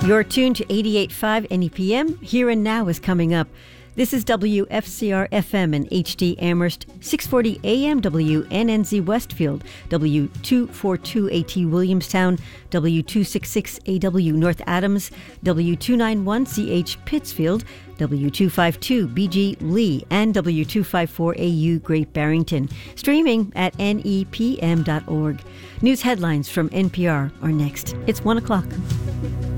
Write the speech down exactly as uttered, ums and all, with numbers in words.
You're tuned to eighty-eight point five N E P M. Here and Now is coming up. This is W F C R F M and H D Amherst, six forty A M W N N Z Westfield, W two forty-two A T Williamstown, W two sixty-six A W North Adams, W two ninety-one C H Pittsfield, W two fifty-two B G Lee, and W two fifty-four A U Great Barrington. Streaming at N E P M dot org. News headlines from N P R are next. It's one o'clock.